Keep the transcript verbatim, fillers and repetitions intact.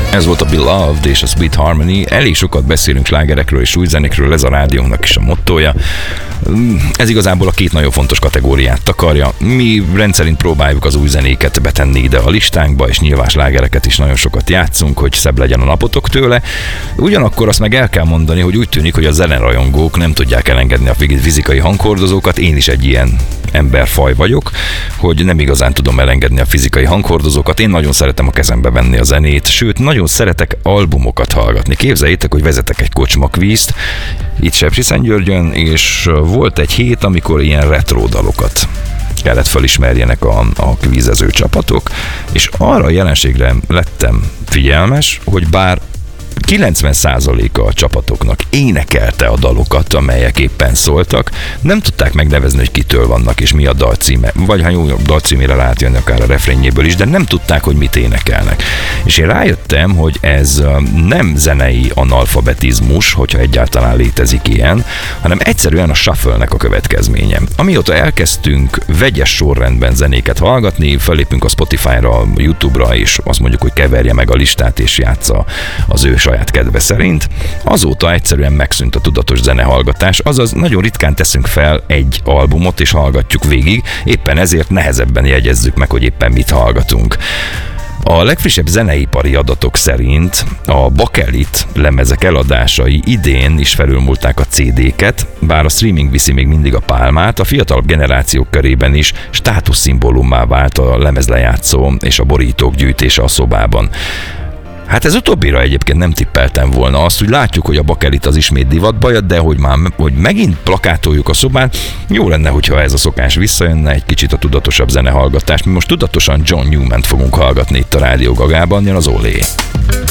Ez volt a Beloved és a Sweet Harmony. Elég sokat beszélünk slágerekről és új zenékről, ez a rádiónak is a mottója. Ez igazából a két nagyon fontos kategóriát takarja. Mi rendszerint próbáljuk az új zenéket betenni ide a listánkba, és nyilván slágereket is nagyon sokat játszunk, hogy szebb legyen a napotok tőle. Ugyanakkor azt meg el kell mondani, hogy úgy tűnik, hogy a zenerajongók nem tudják elengedni a fizikai hanghordozókat. Én is egy ilyen emberfaj vagyok, hogy nem igazán tudom elengedni a fizikai hanghordozókat. Én nagyon szeretem a kezembe venni a zenét, sőt, nagyon szeretek albumokat hallgatni. Képzeljétek, hogy vezetek egy kocsmakvízt itt Sepsiszentgyörgyön, és volt egy hét, amikor ilyen retro dalokat kellett felismerjenek a, a kvízező csapatok, és arra a jelenségre lettem figyelmes, hogy bár kilencven százaléka a csapatoknak énekelte a dalokat, amelyek éppen szóltak, nem tudták megnevezni, hogy kitől vannak és mi a dalcíme, vagy ha jó dalcímére lehet jönni akár a refrénjéből is, de nem tudták, hogy mit énekelnek. És én rájöttem, hogy ez nem zenei analfabetizmus, hogyha egyáltalán létezik ilyen, hanem egyszerűen a shuffle-nek a következménye. Amióta elkezdtünk vegyes sorrendben zenéket hallgatni, fellépünk a Spotify-ra, a YouTube-ra, és azt mondjuk, hogy keverje meg a listát és játsza az ő saját kedve szerint, azóta egyszerűen megszűnt a tudatos zenehallgatás, azaz nagyon ritkán teszünk fel egy albumot és hallgatjuk végig, éppen ezért nehezebben jegyezzük meg, hogy éppen mit hallgatunk. A legfrissebb zeneipari adatok szerint a bakelit lemezek eladásai idén is felülmúlták a cé dé-ket, bár a streaming viszi még mindig a pálmát, a fiatalabb generációk körében is státuszszimbólummá vált a lemezlejátszó és a borítók gyűjtése a szobában. Hát ez utóbbira egyébként nem tippeltem volna azt, hogy látjuk, hogy a bakelit az ismét divatba jött, de hogy már hogy megint plakátoljuk a szobát, jó lenne, hogyha ez a szokás visszajönne, egy kicsit a tudatosabb zenehallgatás. Mi most tudatosan John Newman-t fogunk hallgatni itt a Rádió Gagában, jön az Olé.